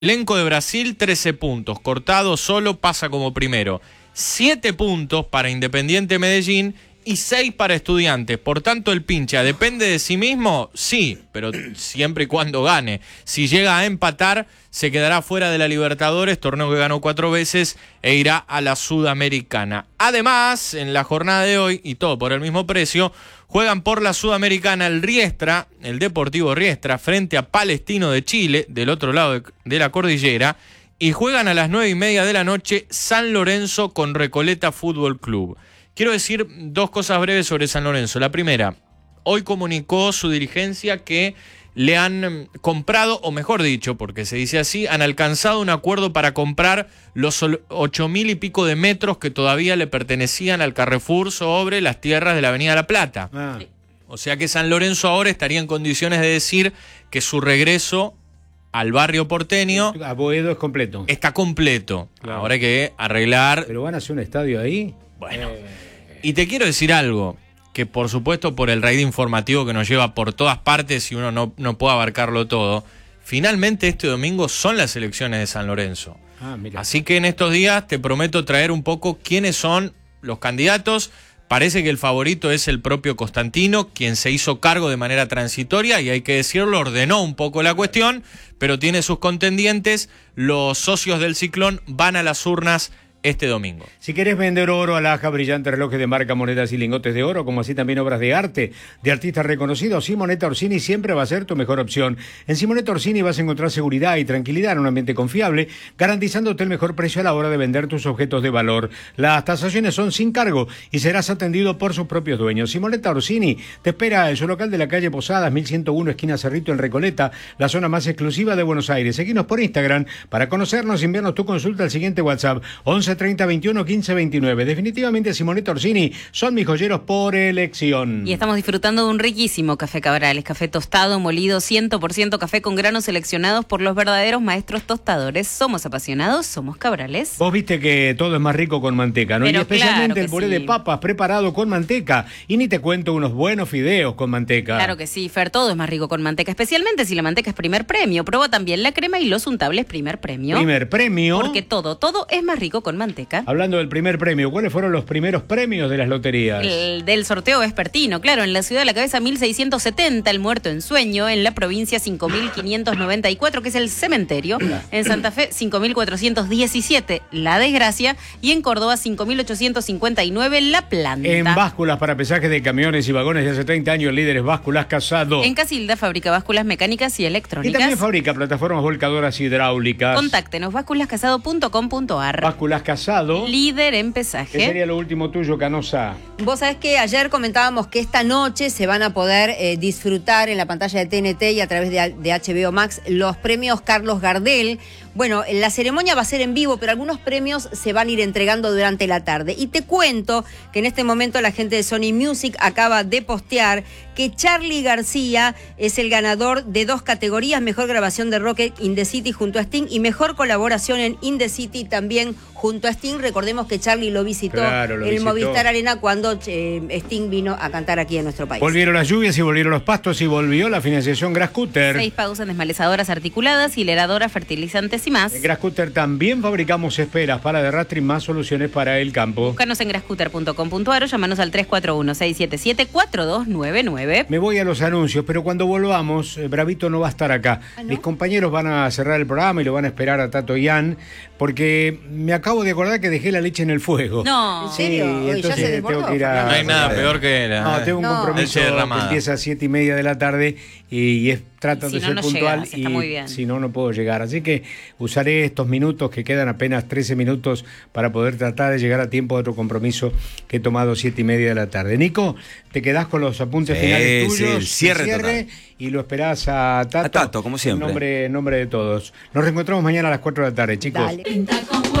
Elenco de Brasil, 13 puntos. Cortado solo pasa como primero. 7 puntos para Independiente Medellín y 6 para Estudiantes. Por tanto, el Pincha depende de sí mismo, sí, pero siempre y cuando gane. Si llega a empatar, se quedará fuera de la Libertadores, torneo que ganó 4 veces, e irá a la Sudamericana. Además, en la jornada de hoy, y todo por el mismo precio, juegan por la Sudamericana el Riestra, el Deportivo Riestra, frente a Palestino de Chile, del otro lado de la cordillera, y juegan a las 9:30 de la noche San Lorenzo con Recoleta Fútbol Club. Quiero decir 2 cosas breves sobre San Lorenzo. La primera, hoy comunicó su dirigencia que le han comprado, o mejor dicho, porque se dice así, han alcanzado un acuerdo para comprar los 8.000 y pico de metros que todavía le pertenecían al Carrefour sobre las tierras de la Avenida La Plata. O sea que San Lorenzo ahora estaría en condiciones de decir que su regreso al barrio porteño a Boedo es completo. Está completo. Claro. Ahora hay que arreglar. ¿Pero van a hacer un estadio ahí? Bueno. Y te quiero decir algo, que por supuesto por el raid informativo que nos lleva por todas partes y uno no puede abarcarlo todo, finalmente este domingo son las elecciones de San Lorenzo. Así que en estos días te prometo traer un poco quiénes son los candidatos. Parece que el favorito es el propio Constantino, quien se hizo cargo de manera transitoria y hay que decirlo, ordenó un poco la cuestión, pero tiene sus contendientes. Los socios del Ciclón van a las urnas este domingo. Si querés vender oro, alhaja, brillantes, relojes de marca, monedas y lingotes de oro, como así también obras de arte de artistas reconocidos, Simonetta Orsini siempre va a ser tu mejor opción. En Simonetta Orsini vas a encontrar seguridad y tranquilidad en un ambiente confiable, garantizándote el mejor precio a la hora de vender tus objetos de valor. Las tasaciones son sin cargo y serás atendido por sus propios dueños. Simonetta Orsini te espera en su local de la calle Posadas, 1101, esquina Cerrito, en Recoleta, la zona más exclusiva de Buenos Aires. Seguinos por Instagram para conocernos y enviarnos tu consulta al siguiente WhatsApp, 11 30 21 15 29. Definitivamente Simonetta Orsini son mis joyeros por elección. Y estamos disfrutando de un riquísimo café Cabrales, café tostado, molido, 100% café con granos seleccionados por los verdaderos maestros tostadores. Somos apasionados, somos Cabrales. Vos viste que todo es más rico con manteca, ¿no? Pero y especialmente claro el puré sí. de papas preparado con manteca. Y ni te cuento unos buenos fideos con manteca. Claro que sí, Fer, todo es más rico con manteca, especialmente si la manteca es primer premio. Prueba también la crema y los untables primer premio. Primer premio. Porque todo es más rico con manteca. Hablando del primer premio, ¿cuáles fueron los primeros premios de las loterías? El del sorteo vespertino, claro, en la ciudad de La Cabeza 1670, el muerto en sueño, en la provincia 5594, que es el cementerio, en Santa Fe 5417, la desgracia, y en Córdoba 5859, la planta. En básculas para pesaje de camiones y vagones de hace 30 años, el líder es Básculas Casado. En Casilda fabrica básculas mecánicas y electrónicas. Y también fabrica plataformas volcadoras hidráulicas. Contáctenos, básculascasado.com.ar. Básculas Casado, líder en pesaje. ¿Qué sería lo último tuyo, Canosa? Vos sabés que ayer comentábamos que esta noche se van a poder disfrutar en la pantalla de TNT y a través de HBO Max los premios Carlos Gardel. Bueno, la ceremonia va a ser en vivo, pero algunos premios se van a ir entregando durante la tarde. Y te cuento que en este momento la gente de Sony Music acaba de postear que Charly García es el ganador de 2 categorías, mejor grabación de rock in the City junto a Sting y mejor colaboración en In the City también junto a Sting. Recordemos que Charly lo visitó en Movistar Arena cuando Sting vino a cantar aquí en nuestro país. Volvieron las lluvias y volvieron los pastos y volvió la financiación Grascutter. 6 pagos en desmalezadoras articuladas, hileradoras, fertilizantes y más. En Grascutter también fabricamos esferas para derrastre y más soluciones para el campo. Búscanos en grascutter.com.ar o llamanos al 341-677-4299. Me voy a los anuncios, pero cuando volvamos, Bravito no va a estar acá. ¿No? Mis compañeros van a cerrar el programa y lo van a esperar a Tato Ian, porque me acabo de acordar que dejé la leche en el fuego. No. ¿En serio? Sí, entonces tengo que ir a... No hay nada peor que la... No, tengo un compromiso que empieza a 7:30 de la tarde y trato de ser puntual llegas, está muy bien. Si no, no puedo llegar. Así que usaré estos minutos, que quedan apenas 13 minutos, para poder tratar de llegar a tiempo a otro compromiso que he tomado 7:30 de la tarde. Nico, te quedás con los apuntes finales tuyos, el cierre y lo esperás a Tato. A Tato, como siempre. En nombre de todos. Nos reencontramos mañana a las 4 de la tarde, chicos. Dale.